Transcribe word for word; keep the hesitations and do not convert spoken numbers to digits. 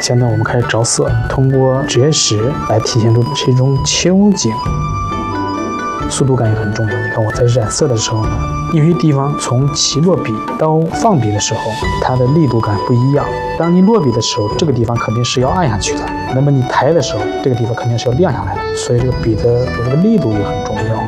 现在我们开始着色，通过折石来体现出是一种秋景。速度感也很重要。你看我在染色的时候呢，有些地方从起落笔到放笔的时候，它的力度感不一样。当你落笔的时候，这个地方肯定是要按下去的，那么你抬的时候，这个地方肯定是要亮下来的。所以这个笔的这个力度也很重要。